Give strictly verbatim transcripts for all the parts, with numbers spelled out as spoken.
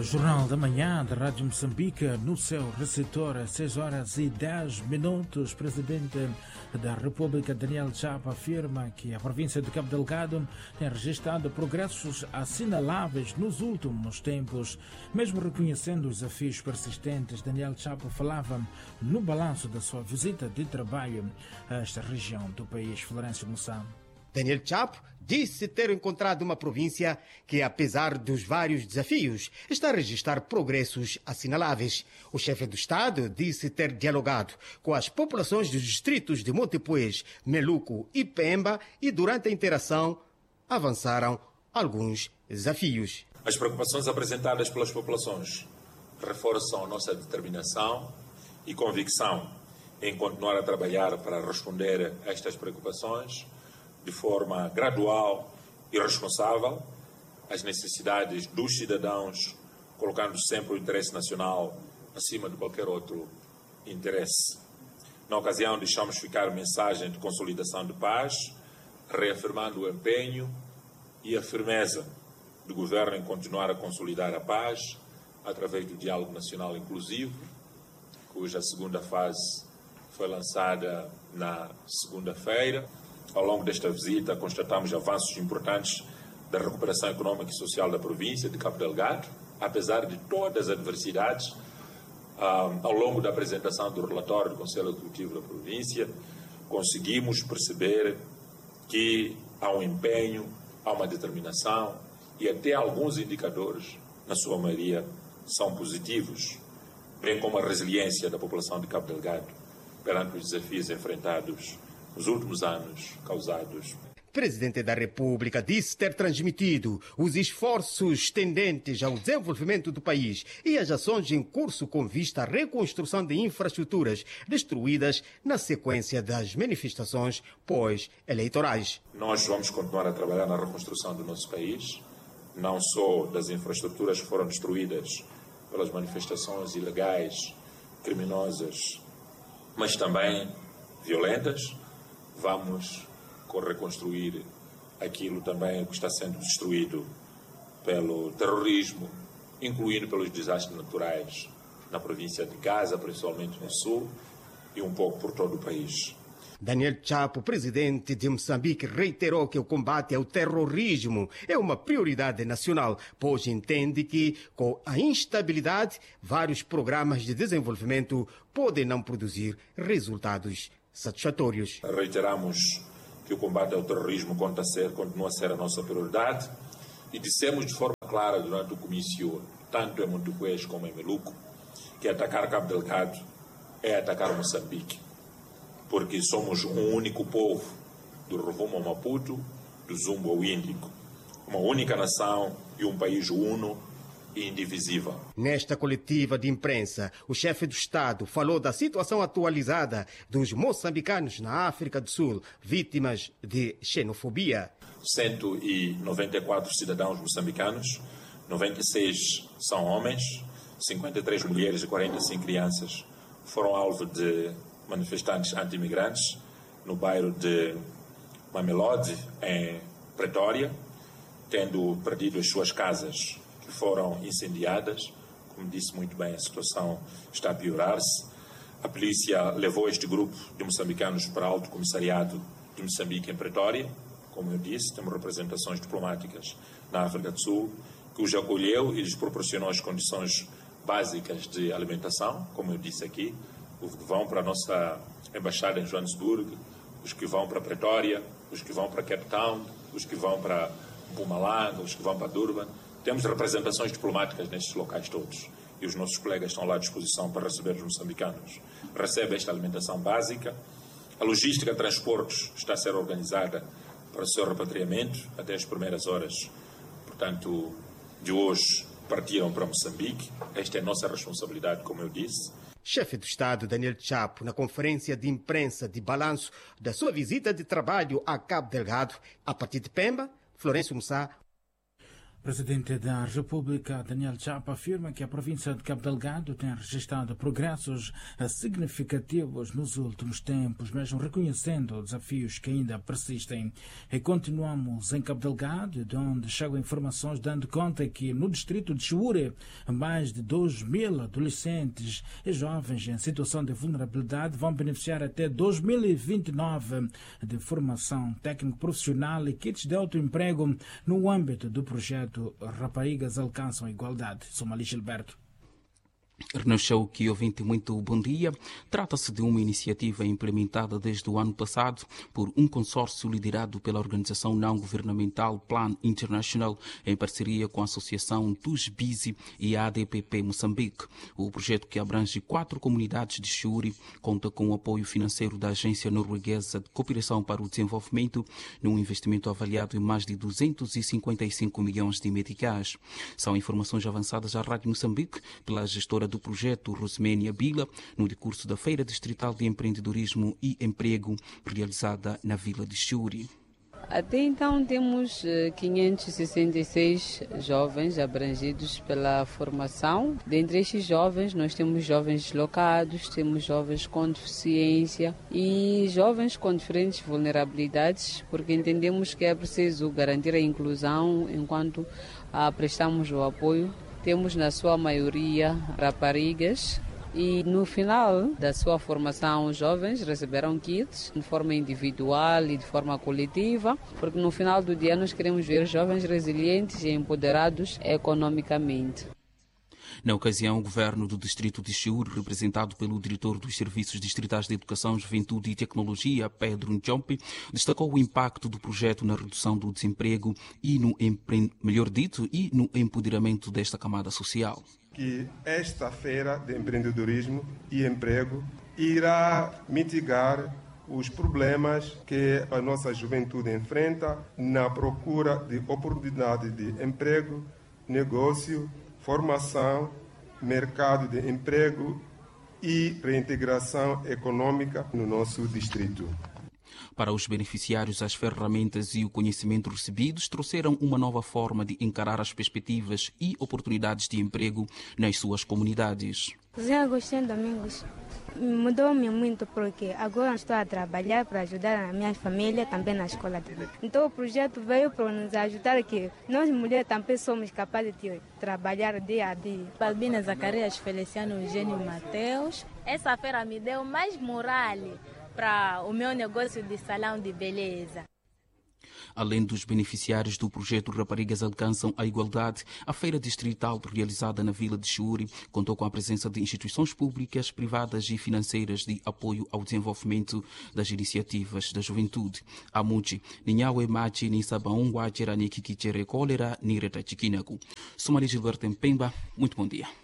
Jornal da Manhã da Rádio Moçambique, no seu receptor, às seis horas e dez minutos. Presidente da República, Daniel Chapo, afirma que a província de Cabo Delgado tem registrado progressos assinaláveis nos últimos tempos. Mesmo reconhecendo os desafios persistentes, Daniel Chapo falava no balanço da sua visita de trabalho a esta região do país. Florencio Mussá. Daniel Chapo disse ter encontrado uma província que, apesar dos vários desafios, está a registrar progressos assinaláveis. O chefe do Estado disse ter dialogado com as populações dos distritos de Montepuez, Meluco e Pemba e, durante a interação, avançaram alguns desafios. As preocupações apresentadas pelas populações reforçam a nossa determinação e convicção em continuar a trabalhar para responder a estas preocupações de forma gradual e responsável às necessidades dos cidadãos, colocando sempre o interesse nacional acima de qualquer outro interesse. Na ocasião, deixamos ficar mensagem de consolidação de paz, reafirmando o empenho e a firmeza do Governo em continuar a consolidar a paz através do diálogo nacional inclusivo, cuja segunda fase foi lançada na segunda-feira. Ao longo desta visita, constatamos avanços importantes da recuperação econômica e social da província de Cabo Delgado, apesar de todas as adversidades. Ao longo da apresentação do relatório do Conselho Executivo da província, conseguimos perceber que há um empenho, há uma determinação e até alguns indicadores, na sua maioria, são positivos, bem como a resiliência da população de Cabo Delgado perante os desafios enfrentados nos últimos anos causados. O Presidente da República disse ter transmitido os esforços tendentes ao desenvolvimento do país e as ações em curso com vista à reconstrução de infraestruturas destruídas na sequência das manifestações pós-eleitorais. Nós vamos continuar a trabalhar na reconstrução do nosso país, não só das infraestruturas que foram destruídas pelas manifestações ilegais, criminosas, mas também violentas. Vamos reconstruir aquilo também que está sendo destruído pelo terrorismo, incluindo pelos desastres naturais na província de Gaza, principalmente no sul, e um pouco por todo o país. Daniel Chapo, presidente de Moçambique, reiterou que o combate ao terrorismo é uma prioridade nacional, pois entende que, com a instabilidade, vários programas de desenvolvimento podem não produzir resultados satisfatórios. Reiteramos que o combate ao terrorismo continua a ser, continua a ser a nossa prioridade e dissemos de forma clara durante o comício, tanto em Montepuez como em Meluco, que atacar Cabo Delgado é atacar Moçambique, porque somos um único povo, do Rovuma ao Maputo, do Zumbo ao Índico, uma única nação e um país uno e indivisível. Nesta coletiva de imprensa, o chefe do Estado falou da situação atualizada dos moçambicanos na África do Sul, vítimas de xenofobia. cento e noventa e quatro cidadãos moçambicanos, noventa e seis são homens, cinquenta e três mulheres e quarenta e cinco crianças foram alvo de manifestantes anti-imigrantes no bairro de Mamelodi, em Pretória, tendo perdido as suas casas, que foram incendiadas. Como disse muito bem, a situação está a piorar-se. A polícia levou este grupo de moçambicanos para o Alto Comissariado de Moçambique em Pretória. Como eu disse, temos representações diplomáticas na África do Sul, que os acolheu e lhes proporcionou as condições básicas de alimentação, como eu disse aqui, os que vão para a nossa embaixada em Joanesburgo, os que vão para Pretória, os que vão para Cape Town, os que vão para Mpumalanga, os que vão para Durban. Temos representações diplomáticas nestes locais todos e os nossos colegas estão lá à disposição para receber os moçambicanos. Recebem esta alimentação básica. A logística de transportes está a ser organizada para o seu repatriamento até as primeiras horas, portanto, de hoje partiram para Moçambique. Esta é a nossa responsabilidade, como eu disse. Chefe do Estado, Daniel Chapo, na conferência de imprensa de balanço da sua visita de trabalho a Cabo Delgado, a partir de Pemba, Florencio Mussá. Presidente da República, Daniel Chapo, afirma que a província de Cabo Delgado tem registrado progressos significativos nos últimos tempos, mesmo reconhecendo desafios que ainda persistem. E continuamos em Cabo Delgado, de onde chegam informações dando conta que no distrito de Chiure, mais de dois mil adolescentes e jovens em situação de vulnerabilidade vão beneficiar até dois mil e vinte e nove de formação técnico-profissional e kits de autoemprego no âmbito do projeto Raparigas Alcançam a Igualdade. Somali Gilberto. Ernesto, que ouvinte, muito bom dia. Trata-se de uma iniciativa implementada desde o ano passado por um consórcio liderado pela organização não-governamental Plan International em parceria com a Associação Tusbizi e a ADPP Moçambique. O projeto, que abrange quatro comunidades de Chiure, conta com o apoio financeiro da Agência Norueguesa de Cooperação para o Desenvolvimento, num investimento avaliado em mais de duzentos e cinquenta e cinco milhões de meticais. São informações avançadas à Rádio Moçambique pela gestora do projeto, Rosemenia Bila, no decurso da Feira Distrital de Empreendedorismo e Emprego, realizada na Vila de Chiure. Até então temos quinhentos e sessenta e seis jovens abrangidos pela formação. Dentre estes jovens nós temos jovens deslocados, temos jovens com deficiência e jovens com diferentes vulnerabilidades, porque entendemos que é preciso garantir a inclusão enquanto ah, prestamos o apoio. Temos na sua maioria raparigas e no final da sua formação os jovens receberão kits de forma individual e de forma coletiva, porque no final do dia nós queremos ver jovens resilientes e empoderados economicamente. Na ocasião, o governo do distrito de Chiure, representado pelo diretor dos Serviços Distritais de Educação, Juventude e Tecnologia, Pedro Njompe, destacou o impacto do projeto na redução do desemprego e no empre... melhor dito, e no empoderamento desta camada social. Que esta feira de empreendedorismo e emprego irá mitigar os problemas que a nossa juventude enfrenta na procura de oportunidade de emprego, negócio, formação, mercado de emprego e reintegração econômica no nosso distrito. Para os beneficiários, as ferramentas e o conhecimento recebidos trouxeram uma nova forma de encarar as perspectivas e oportunidades de emprego nas suas comunidades. José Agostinho Domingos mudou-me muito porque agora estou a trabalhar para ajudar a minha família também na escola. Então o projeto veio para nos ajudar que nós mulheres também somos capazes de trabalhar dia a dia. Balbina Zacarias Feliciano Eugênio Mateus. Essa feira me deu mais moral para o meu negócio de salão de beleza. Além dos beneficiários do projeto Raparigas Alcançam a Igualdade, a feira distrital realizada na Vila de Chiure contou com a presença de instituições públicas, privadas e financeiras de apoio ao desenvolvimento das iniciativas da juventude. A Muji, Ninhawe Machi, Nisabaun, Wajera, Nikikichere, Cólera, Nireta Chiquinaku. Sou Maria Gilberto Mpemba, muito bom dia.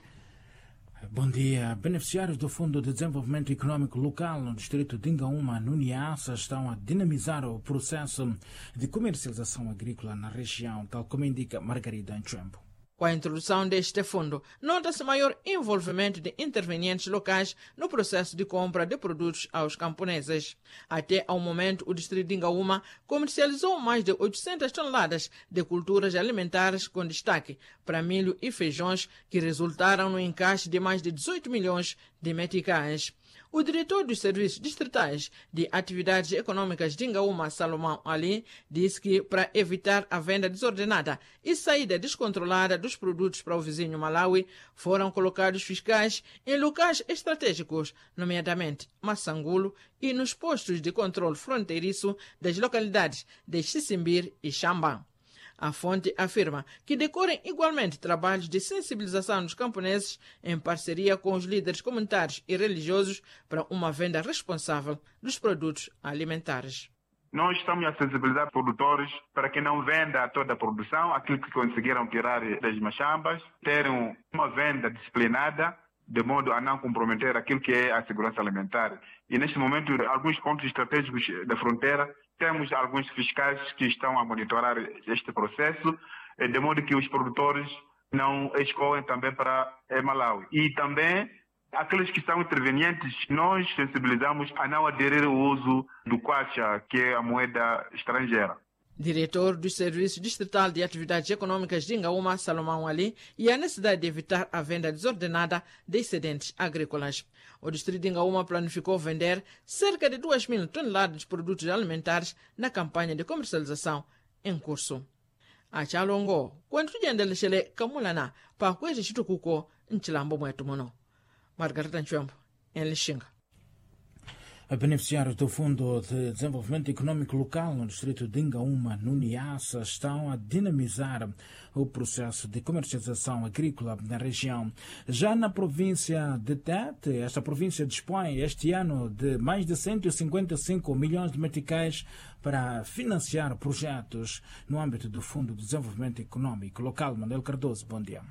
Bom dia. Beneficiários do Fundo de Desenvolvimento Econômico Local no distrito de Ingaúma, no Niassa, estão a dinamizar o processo de comercialização agrícola na região, tal como indica Margarida Nchembo. Com a introdução deste fundo, nota-se maior envolvimento de intervenientes locais no processo de compra de produtos aos camponeses. Até ao momento, o distrito de Ingaúma comercializou mais de oitocentas toneladas de culturas alimentares com destaque para milho e feijões, que resultaram no encaixe de mais de dezoito milhões de meticais. O diretor dos Serviços Distritais de Atividades Econômicas de Ingaúma, Salomão Ali, disse que, para evitar a venda desordenada e saída descontrolada dos produtos para o vizinho Malawi, foram colocados fiscais em locais estratégicos, nomeadamente Massangulo, e nos postos de controle fronteiriço das localidades de Xisimbir e Xambã. A fonte afirma que decorrem igualmente trabalhos de sensibilização dos camponeses em parceria com os líderes comunitários e religiosos para uma venda responsável dos produtos alimentares. Nós estamos a sensibilizar produtores para que não vendam toda a produção, aquilo que conseguiram tirar das machambas, terem uma venda disciplinada, de modo a não comprometer aquilo que é a segurança alimentar. E neste momento, alguns pontos estratégicos da fronteira, temos alguns fiscais que estão a monitorar este processo, de modo que os produtores não escoem também para Malawi. E também, aqueles que são intervenientes, nós sensibilizamos a não aderir ao uso do kwacha, que é a moeda estrangeira. Diretor do Serviço Distrital de Atividades Econômicas de Ingaúma, Salomão Ali, e a necessidade de evitar a venda desordenada de excedentes agrícolas. O distrito de Ingaúma planificou vender cerca de duas mil toneladas de produtos alimentares na campanha de comercialização em curso. A Chalongo, quando tugendele shele kamulana, pa kwezi chitukuko nchilambo mwetu muno. Margarita Nchwembo, em Lixinga. A beneficiários do Fundo de Desenvolvimento Econômico Local no distrito de Ingaúma, no Niassa, estão a dinamizar o processo de comercialização agrícola na região. Já na província de Tete, esta província dispõe este ano de mais de cento e cinquenta e cinco milhões de meticais para financiar projetos no âmbito do Fundo de Desenvolvimento Econômico Local. Manuel Cardoso, bom dia.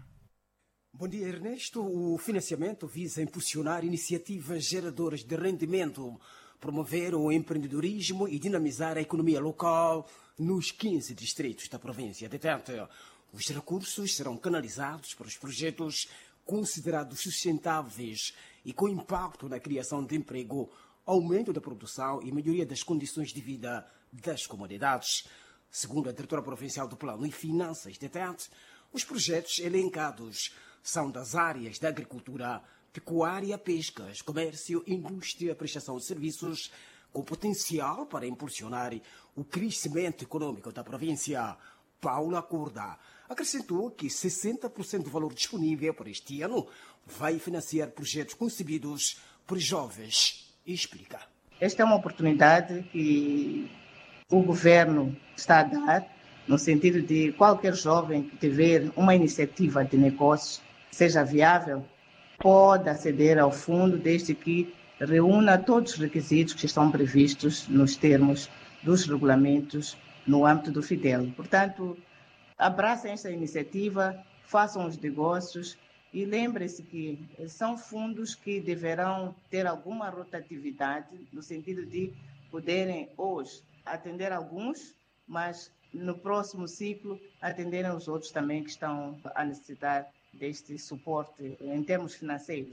Bom dia, Ernesto. O financiamento visa impulsionar iniciativas geradoras de rendimento, promover o empreendedorismo e dinamizar a economia local nos quinze distritos da província de Tete. Os recursos serão canalizados para os projetos considerados sustentáveis e com impacto na criação de emprego, aumento da produção e melhoria das condições de vida das comunidades. Segundo a diretora provincial do Plano e Finanças de Tete, os projetos elencados são das áreas da agricultura, pecuária, pescas, comércio, indústria, prestação de serviços, com potencial para impulsionar o crescimento econômico da província. Paula Corda acrescentou que sessenta por cento do valor disponível para este ano vai financiar projetos concebidos por jovens. Explica. Esta é uma oportunidade que o governo está a dar, no sentido de qualquer jovem que tiver uma iniciativa de negócio seja viável, pode aceder ao fundo desde que reúna todos os requisitos que estão previstos nos termos dos regulamentos no âmbito do FIDEL. Portanto, abracem esta iniciativa, façam os negócios e lembrem-se que são fundos que deverão ter alguma rotatividade, no sentido de poderem hoje atender alguns, mas no próximo ciclo atenderem os outros também que estão a necessitar deste suporte em termos financeiros.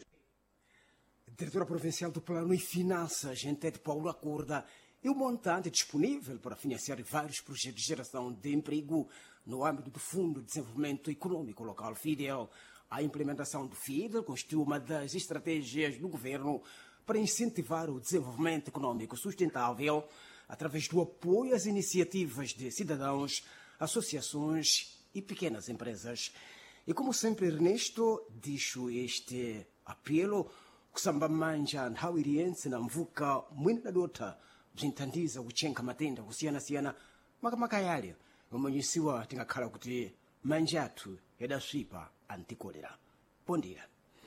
Diretora Provincial do Plano e Finanças, em Tete, Paula Corda, e o montante disponível para financiar vários projetos de geração de emprego no âmbito do Fundo de Desenvolvimento Econômico Local, FIDEL. A implementação do FIDEL constitui uma das estratégias do governo para incentivar o desenvolvimento econômico sustentável através do apoio às iniciativas de cidadãos, associações e pequenas empresas. E como sempre, Ernesto, deixo este apelo que samba manja nhawiriense na mvuka mwini na dota bzintandiza kuchenka matenda kusiyana-siyana makamakayali omanyisiwa tingakhala kuti manja athu yadaswipa antikolera. Bom dia.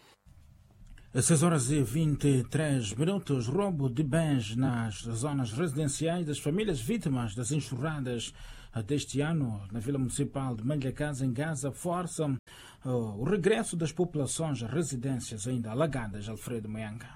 seis horas e vinte e três minutos. Roubo de bens nas zonas residenciais das famílias vítimas das enxurradas deste ano na Vila Municipal de Manlhacasa, em Gaza, força o regresso das populações a residências ainda alagadas. Alfredo Moyanga.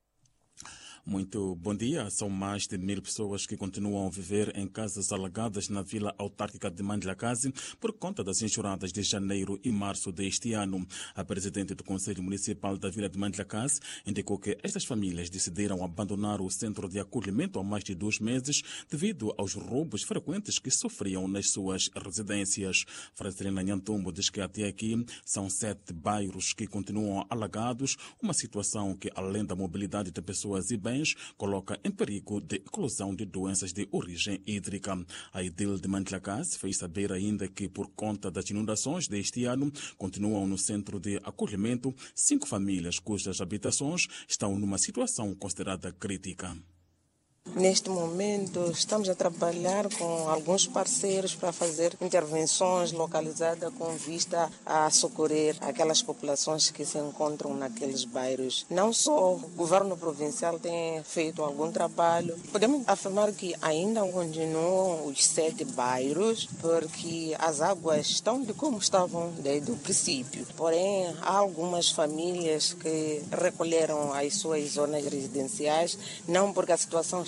Muito bom dia. São mais de mil pessoas que continuam a viver em casas alagadas na Vila Autárquica de Manlhacasa por conta das enxurradas de janeiro e março deste ano. A presidente do Conselho Municipal da Vila de Manlhacasa indicou que estas famílias decidiram abandonar o centro de acolhimento há mais de dois meses devido aos roubos frequentes que sofriam nas suas residências. Francelina Nhantumbo diz que até aqui são sete bairros que continuam alagados, uma situação que, além da mobilidade de pessoas e bens, coloca em perigo de eclosão de doenças de origem hídrica. A edil de Manlhacasa fez saber ainda que, por conta das inundações deste ano, continuam no centro de acolhimento cinco famílias cujas habitações estão numa situação considerada crítica. Neste momento, estamos a trabalhar com alguns parceiros para fazer intervenções localizadas com vista a socorrer aquelas populações que se encontram naqueles bairros. Não só o governo provincial tem feito algum trabalho, podemos afirmar que ainda continuam os sete bairros, porque as águas estão de como estavam desde o princípio. Porém, há algumas famílias que recolheram as suas zonas residenciais, não porque a situação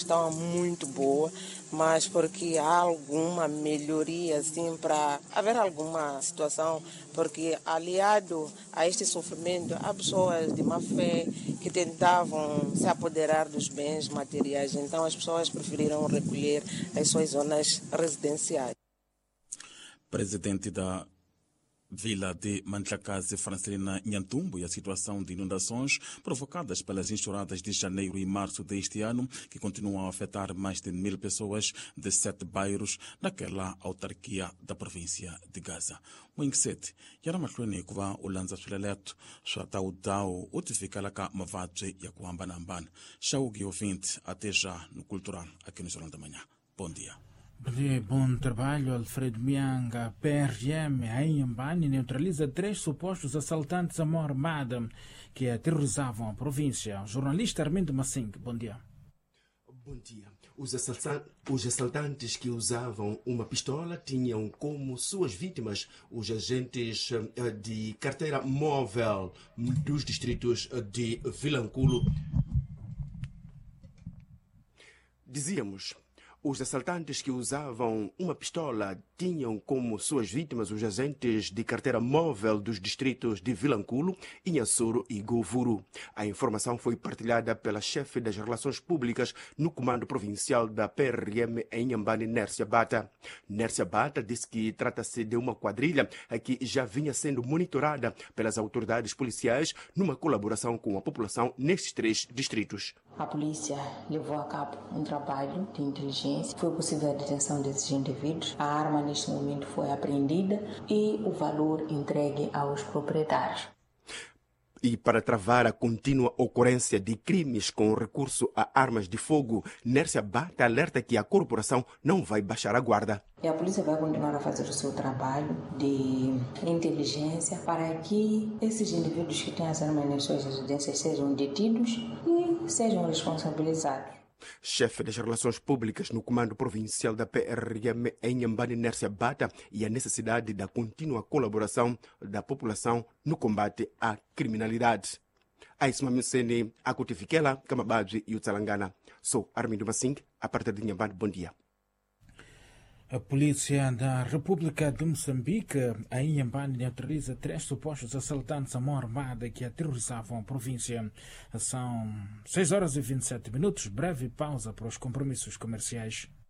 estava muito boa, mas porque há alguma melhoria, assim, para haver alguma situação, porque aliado a este sofrimento, há pessoas de má fé que tentavam se apoderar dos bens materiais, então as pessoas preferiram recolher as suas zonas residenciais. Presidente da Vila de Mantlakazi, Francelina Nhantumbo, e a situação de inundações provocadas pelas enxurradas de janeiro e março deste ano, que continuam a afetar mais de mil pessoas de sete bairros naquela autarquia da província de Gaza. Moinksete, Yaramatlweni kuva ulanza suleleto, Shatau Dao, Utifikalaka Mavadze e Akuambanamban. Shaugi ouvinte, até já no Cultural, aqui no Jornal da Manhã. Bom dia. Bom trabalho, Alfredo Mianga. P R M em Inhambane neutraliza três supostos assaltantes à mão armada que aterrorizavam a província. O jornalista Armindo Massing, bom dia. Bom dia. Os assaltantes, os assaltantes que usavam uma pistola tinham como suas vítimas os agentes de carteira móvel dos distritos de Vilanculo. Dizíamos... Os assaltantes que usavam uma pistola tinham como suas vítimas os agentes de carteira móvel dos distritos de Vilanculo, Inhassoro e Govuru. A informação foi partilhada pela chefe das relações públicas no comando provincial da P R M em Inhambane, Nércia Bata. Nércia Bata disse que trata-se de uma quadrilha que já vinha sendo monitorada pelas autoridades policiais numa colaboração com a população nestes três distritos. A polícia levou a cabo um trabalho de inteligência. Foi possível a detenção desses indivíduos. A arma neste momento foi apreendida e o valor entregue aos proprietários. E para travar a contínua ocorrência de crimes com recurso a armas de fogo, Nércia Bata alerta que a corporação não vai baixar a guarda. E a polícia vai continuar a fazer o seu trabalho de inteligência para que esses indivíduos que têm as armas nas suas residências sejam detidos e sejam responsabilizados. Chefe das relações públicas no comando provincial da P R M em Inhambane, Nércia Bata, e a necessidade da contínua colaboração da população no combate à criminalidade. Aisma Msene, Akutifikela, Kamabadji e Utsalangana. Sou Armindo Massing, a partir de Inhambane. Bom dia. A polícia da República de Moçambique em Inhambane neutraliza três supostos assaltantes à mão armada que aterrorizavam a província. São seis horas e vinte e sete minutos. Breve pausa para os compromissos comerciais.